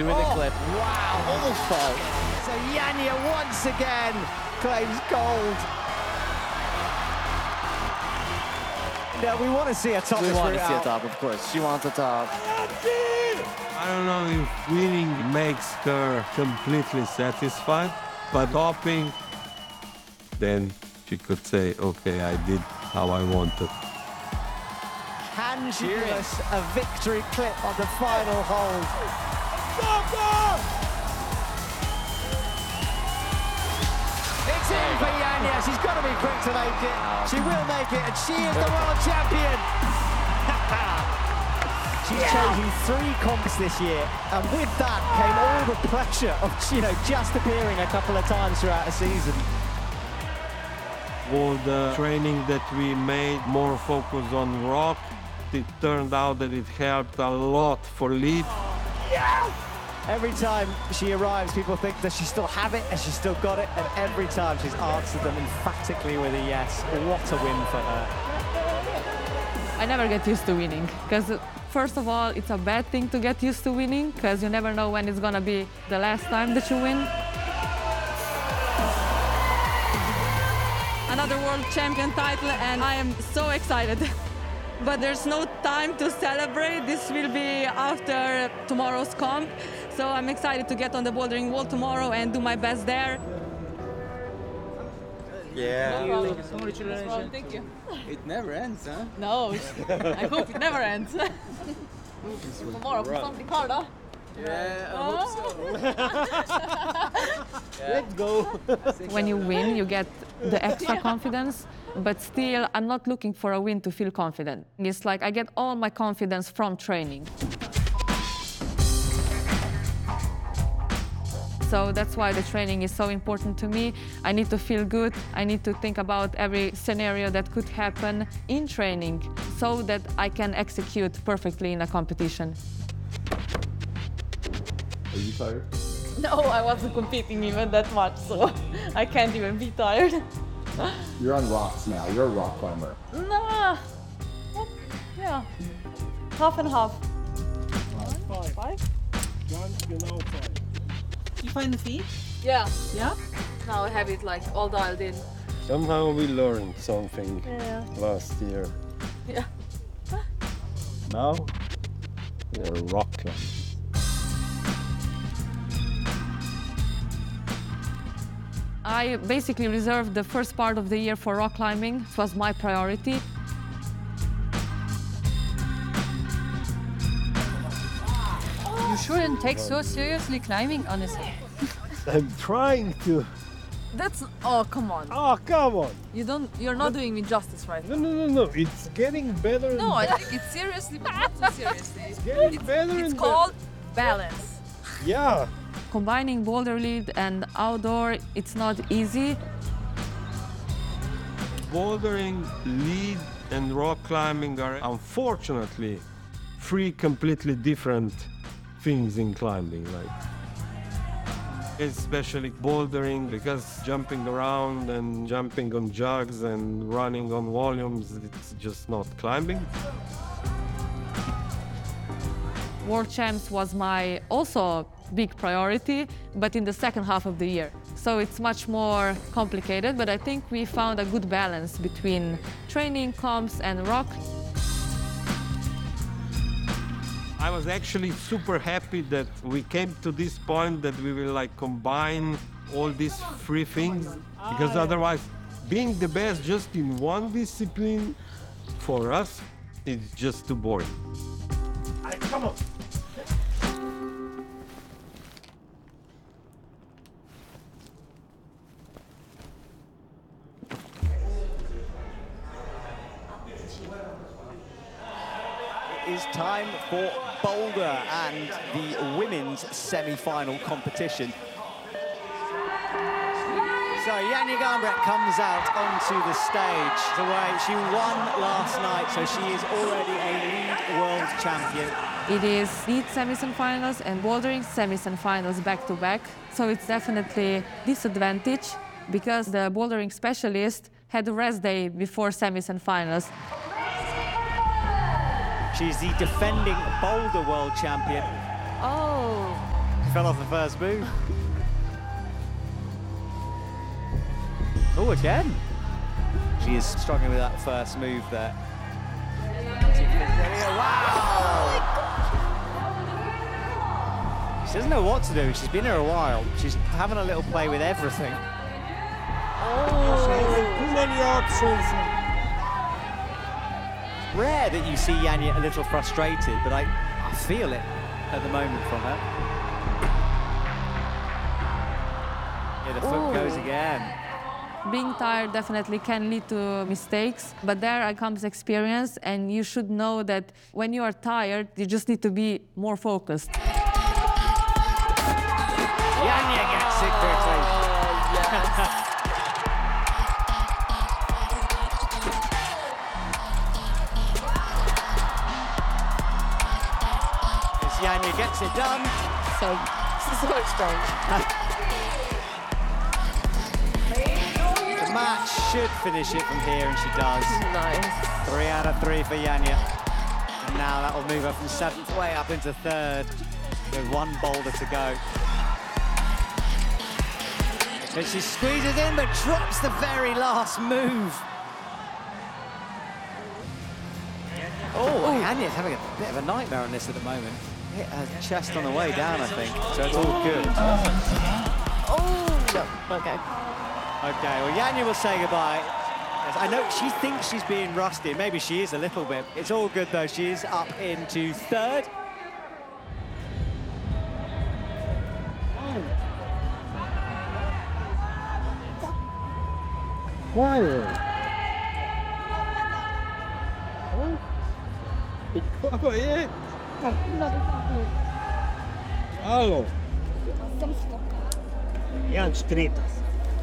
through the clip. Wow, awful. So Janja once again claims gold. No, we want to see a top. We want to see a top, of course. She wants a top. I don't know if winning makes her completely satisfied, but topping, then she could say, okay, I did how I wanted. Can she give us a victory clip on the final hold? It's in for Janja. She's got to be quick to make it. She will make it, and she is the world champion. She's chosen 3 comps this year, and with that came all the pressure of just appearing a couple of times throughout the season. All the training that we made, more focus on rock, it turned out that it helped a lot for lead. Every time she arrives, people think that she still have it and she's still got it, and every time she's answered them emphatically with a yes. What a win for her. I never get used to winning, because first of all, it's a bad thing to get used to winning, because you never know when it's gonna be the last time that you win. Another world champion title, and I am so excited. But there's no time to celebrate. This will be after tomorrow's comp. So I'm excited to get on the bouldering wall tomorrow and do my best there. Yeah. No problem. Thank you. It never ends, huh? No, I hope it never ends. Tomorrow for something hard, huh? Yeah, I hope so. Let's go. When you win, you get the extra confidence, but still, I'm not looking for a win to feel confident. It's like I get all my confidence from training. So that's why the training is so important to me. I need to feel good. I need to think about every scenario that could happen in training so that I can execute perfectly in a competition. Are you tired? No, I wasn't competing even that much, so I can't even be tired. You're on rocks now. You're a rock climber. Nah, yeah, half and half. Five? You find the feet? Yeah. Yeah? Now I have it like all dialed in. Somehow we learned something Yeah. last year. Yeah. Now we're rock climbers. I basically reserved the first part of the year for rock climbing. It was my priority. You shouldn't take so seriously climbing, honestly. I'm trying to. That's, oh, come on. Oh, come on. You're not doing me justice right now. No. It's getting better. No, I take it seriously, but not too seriously. It's getting better. It's called balance. Yeah. Combining boulder lead and outdoor, it's not easy. Bouldering, lead, and rock climbing are unfortunately 3 completely different things in climbing. Especially bouldering, because jumping around and jumping on jugs and running on volumes, it's just not climbing. World Champs was my also big priority, but in the second half of the year. So it's much more complicated, but I think we found a good balance between training, comps, and rock. I was actually super happy that we came to this point that we will combine all these 3 things, because otherwise being the best just in one discipline for us is just too boring. Come on. Is time for Boulder and the women's semi-final competition. So Janja Garnbret comes out onto the stage. She won last night, so she is already a lead world champion. It is lead semis and finals and bouldering semis and finals back-to-back. So it's definitely disadvantage because the bouldering specialist had a rest day before semis and finals. She's the defending boulder world champion. Oh, fell off the first move. Oh, again. She is struggling with that first move there. Wow! She doesn't know what to do. She's been here a while. She's having a little play with everything. Too many options. Rare that you see Janja a little frustrated, but I feel it at the moment from her. Yeah, the foot goes again. Being tired definitely can lead to mistakes, but there comes experience, and you should know that when you are tired, you just need to be more focused. Janja gets it quickly. Janja gets it done. So strange. The match should finish it from here, and she does. Nice. 3 out of 3 for Janja. And now that will move her from 7th way up into 3rd with 1 boulder to go. But she squeezes in, but drops the very last move. Oh, Janja's having a bit of a nightmare on this at the moment. Hit her chest on the way down, I think, so it's all good. Oh, no. Okay. Okay, well, Janja will say goodbye. Yes, I know she thinks she's being rusty. Maybe she is a little bit. It's all good, though. She is up into 3rd. Alo. Jan Štritas.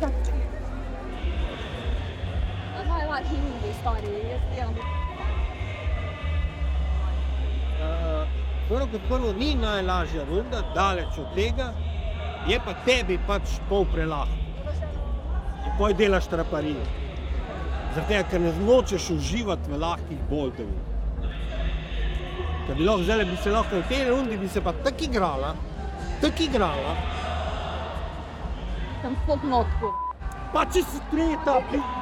Prvo kot prvo ni najlažja runda, daleč od tega, je pa tebi pač pol prelahko. In poj delaš traparije. Zaradi tega, ker ne nočeš uživati v lahkih bolterjih. Ker bi se lahko v tej rundi bi se pa tako igrala. Sem spod notku. Pa če si treta,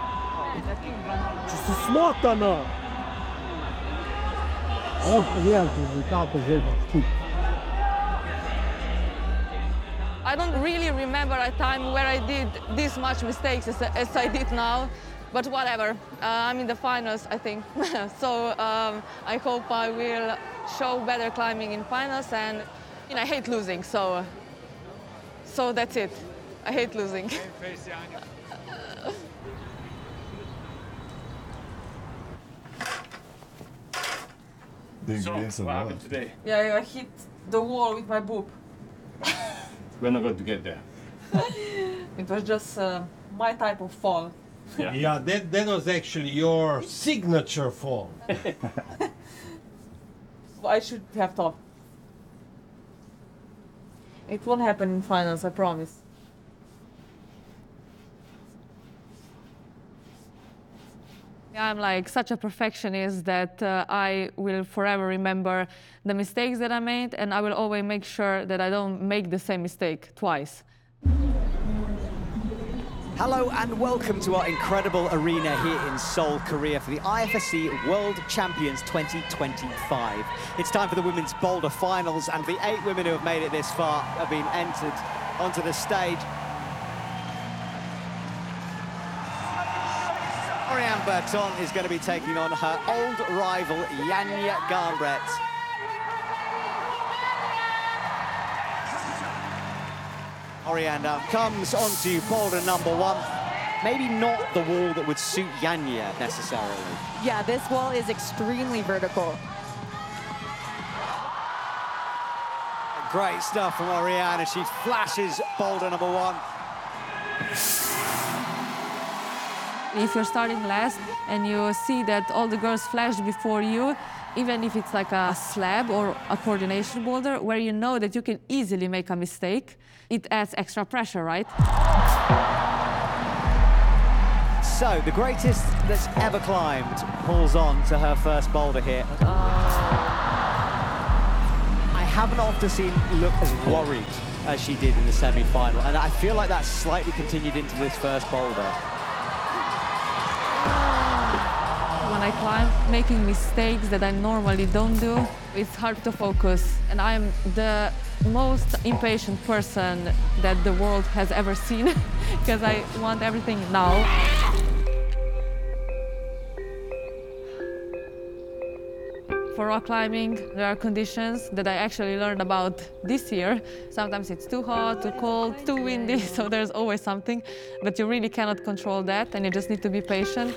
če si smotana. I don't really remember a time where I did this much mistakes as I did now, but whatever. I'm in the finals, I think. So I hope I will show better climbing in finals, and I hate losing, so that's it. I hate losing. So, what happened today? Yeah, I hit the wall with my boob. We're not going to get there. It was just my type of fall. Yeah, that was actually your signature fall. I should have thought. It won't happen in finals, I promise. I'm like such a perfectionist that I will forever remember the mistakes that I made, and I will always make sure that I don't make the same mistake twice. Hello and welcome to our incredible arena here in Seoul, Korea for the IFSC World Champions 2025. It's time for the women's boulder finals, and the 8 women who have made it this far have been entered onto the stage. Oriane Berton is going to be taking on her old rival, Janja Garnbret. Oriane now comes onto boulder number 1. Maybe not the wall that would suit Janja necessarily. Yeah, this wall is extremely vertical. Great stuff from Oriane as she flashes boulder number 1. If you're starting last and you see that all the girls flash before you, even if it's like a slab or a coordination boulder where you know that you can easily make a mistake, it adds extra pressure, right? So, the greatest that's ever climbed pulls on to her first boulder here. I haven't often seen look as worried as she did in the semi-final, and I feel like that's slightly continued into this first boulder. When I climb, making mistakes that I normally don't do, it's hard to focus. And I am the most impatient person that the world has ever seen because I want everything now. For rock climbing, there are conditions that I actually learned about this year. Sometimes it's too hot, too cold, too windy, so there's always something. But you really cannot control that, and you just need to be patient.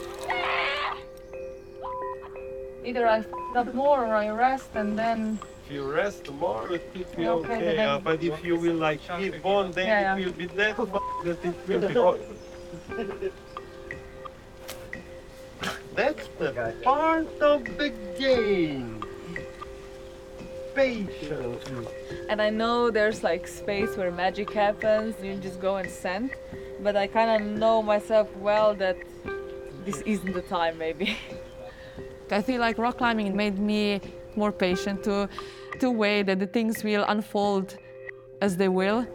Either I f*** up more or I rest and then... If you rest more, it will be Okay, okay. But if you will like keep on, then it will be that, that it will be okay. That's the part of the game. Patience. And I know there's like space where magic happens, you just go and send. But I kind of know myself well that this isn't the time, maybe. I feel like rock climbing made me more patient to wait that the things will unfold as they will.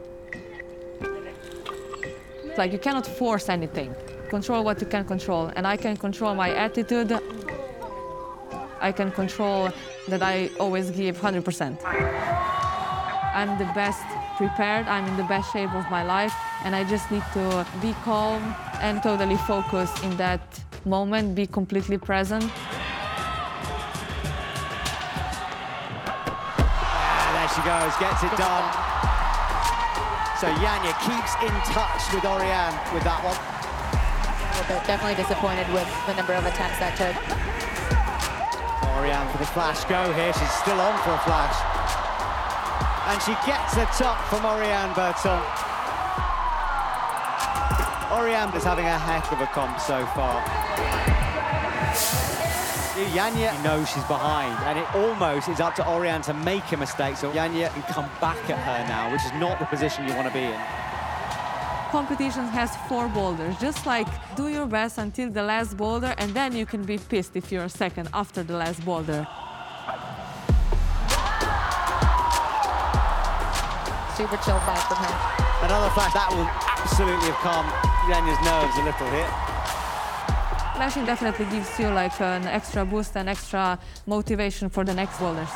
It's like you cannot force anything. Control what you can control, and I can control my attitude. I can control that I always give 100%. I'm the best prepared, I'm in the best shape of my life, and I just need to be calm and totally focus in that moment, be completely present. She goes, gets it done. So Janja keeps in touch with Oriane with that one. But definitely disappointed with the number of attempts that took. Oriane for the flash go here. She's still on for a flash. And she gets a top from Oriane Berton. Oriane is having a heck of a comp so far. Janja knows she's behind, and it almost is up to Oriane to make a mistake, so Janja can come back at her now, which is not the position you want to be in. Competition has 4 boulders. Just like do your best until the last boulder, and then you can be pissed if you're second after the last boulder. Super chill fight from her. Another flash, that will absolutely have calmed Janja's nerves a little here. Flashing definitely gives you like an extra boost and extra motivation for the next boulders.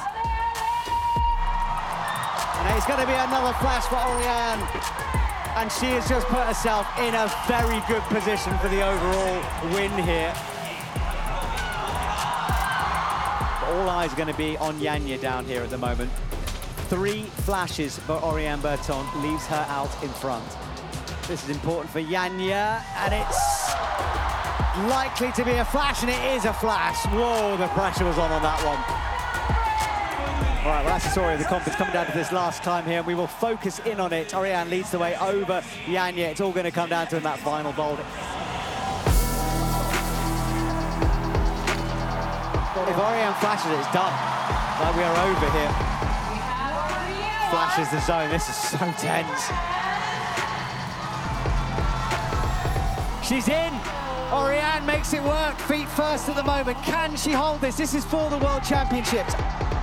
And it's going to be another flash for Oriane. And she has just put herself in a very good position for the overall win here. All eyes are going to be on Janja down here at the moment. 3 flashes for Oriane Berton leaves her out in front. This is important for Janja, and it's likely to be a flash, and it is a flash. Whoa, the pressure was on that one. All right, well, that's the story of the comp. It's coming down to this last climb here, and we will focus in on it. Oriane leads the way over Janja. It's all going to come down to in that final boulder. If Oriane flashes it, it's done. Like, we are over here. Flashes the zone. This is so tense. She's in. Oriane makes it work. Feet first at the moment. Can she hold this? This is for the World Championships.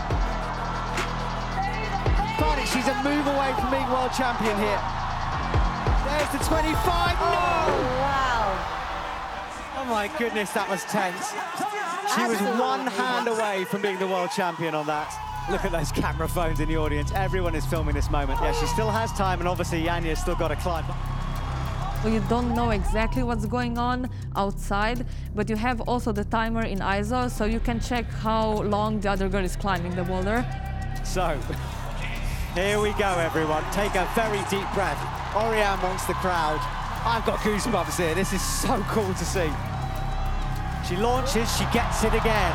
But she's a move away from being world champion here. There's the 25. No! Wow. Oh my goodness, that was tense. She was one hand away from being the world champion on that. Look at those camera phones in the audience. Everyone is filming this moment. Yeah, she still has time, and obviously Janja's still got to climb. Well, you don't know exactly what's going on outside, but you have also the timer in ISO, so you can check how long the other girl is climbing the boulder. So, here we go, everyone. Take a very deep breath. Oriane wants the crowd. I've got goosebumps here. This is so cool to see. She launches, she gets it again.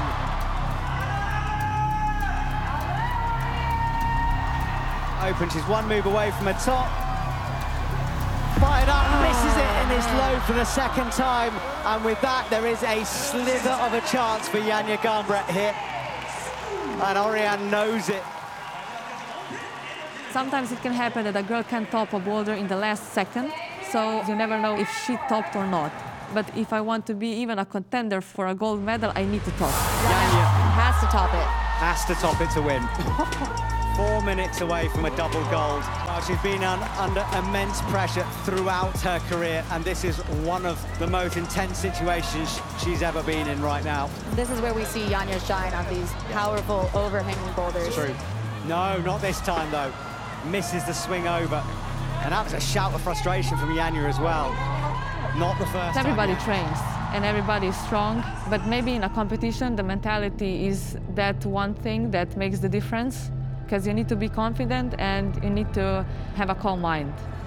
Open, she's one move away from her top. Fired up, misses it in this low for the second time. And with that, there is a slither of a chance for Janja Garnbret here. And Oriane knows it. Sometimes it can happen that a girl can top a boulder in the last second, so you never know if she topped or not. But if I want to be even a contender for a gold medal, I need to top. Janja has to top it. has to top it to win. 4 minutes away from a double gold. Well, she's been under immense pressure throughout her career, and this is one of the most intense situations she's ever been in right now. This is where we see Janja shine on these powerful overhanging boulders. True. No, not this time though. Misses the swing over. And that was a shout of frustration from Janja as well. Not the first Everybody time. trains and everybody is strong, but maybe in a competition the mentality is that one thing that makes the difference, because you need to be confident and you need to have a calm mind.